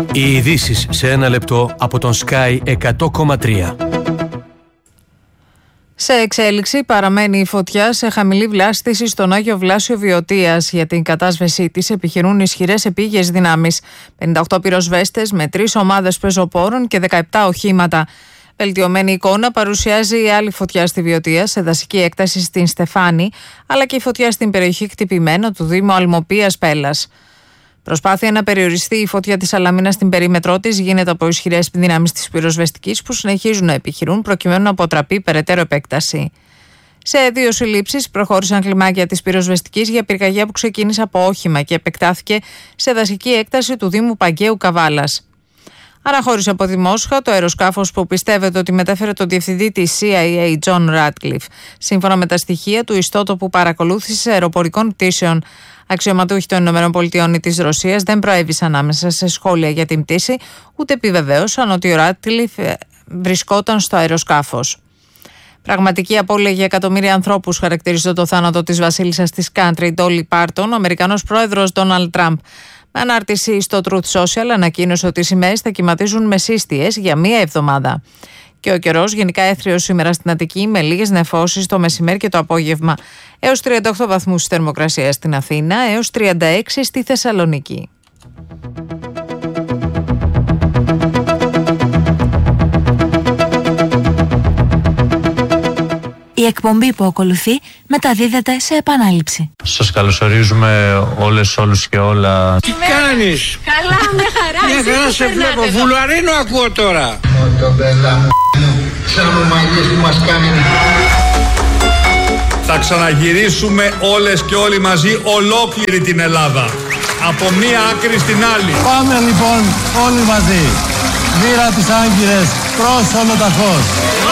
Οι ειδήσεις σε ένα λεπτό από τον Sky 100,3. Σε εξέλιξη παραμένει η φωτιά σε χαμηλή βλάστηση στον Άγιο Βλάσιο Βιωτίας. Για την κατάσβεσή της επιχειρούν ισχυρές επίγειες δυνάμεις. 58 πυροσβέστες με 3 ομάδες πεζοπόρων και 17 οχήματα. Βελτιωμένη εικόνα παρουσιάζει η άλλη φωτιά στη Βιωτία, σε δασική έκταση στην Στεφάνη, αλλά και η φωτιά στην περιοχή Κτυπημένο του Δήμου Αλμοπίας Πέλλας. Προσπάθεια να περιοριστεί η φωτιά της Σαλαμίνας στην περίμετρό της γίνεται από ισχυρές δυνάμεις της πυροσβεστικής που συνεχίζουν να επιχειρούν προκειμένου να αποτραπεί περαιτέρω επέκταση. Σε 2 συλλήψεις προχώρησαν κλιμάκια της πυροσβεστικής για πυρκαγιά που ξεκίνησε από όχημα και επεκτάθηκε σε δασική έκταση του Δήμου Παγκαίου Καβάλας. Αναχώρησε από τη Μόσχα το αεροσκάφος που πιστεύεται ότι μετέφερε τον διευθυντή της CIA, John Ratcliffe. Σύμφωνα με τα στοιχεία του ιστότοπου παρακολούθησης αεροπορικών πτήσεων, αξιωματούχοι των ΗΠΑ ή της Ρωσίας δεν προέβησαν άμεσα σε σχόλια για την πτήση, ούτε επιβεβαίωσαν ότι ο Ratcliffe βρισκόταν στο αεροσκάφος. Πραγματική απώλεια για εκατομμύρια ανθρώπους χαρακτηρίζεται το θάνατο της βασίλισσας της country, Dolly Parton, ο Αμερικανός πρόεδρος Donald Trump. Με ανάρτηση στο Truth Social ανακοίνωσε ότι οι σημαίες θα κυματίζουν μεσίστιες για 1 εβδομάδα. Και ο καιρός γενικά έθριος σήμερα στην Αττική με λίγες νεφώσεις το μεσημέρι και το απόγευμα. Έως 38 βαθμούς θερμοκρασία στην Αθήνα, έως 36 στη Θεσσαλονίκη. Η εκπομπή που ακολουθεί μεταδίδεται σε επανάληψη. Σας καλωσορίζουμε όλους και όλα. Τι κάνεις? Καλά, μια χαρά. Μια χαρά σε βλέπω. Βουλαρίνο ακούω τώρα. Μοτομπέλα μου, σαν ομαγίες που μας κάνουν. Θα ξαναγυρίσουμε όλες και όλοι μαζί ολόκληρη την Ελλάδα. Από μία άκρη στην άλλη. Πάμε λοιπόν όλοι μαζί. Μοίρα τις Άγκυρες προς Ολοταχώς.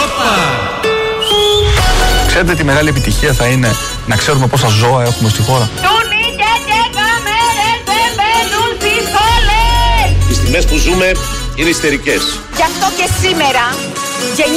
Ξέρετε τι μεγάλη επιτυχία θα είναι να ξέρουμε πόσα ζώα έχουμε στη χώρα. Τουνίκια και καμέρες δεν μπαίνουν στις σχολές. Οι στιγμές που ζούμε είναι ιστερικές. Γι' αυτό και σήμερα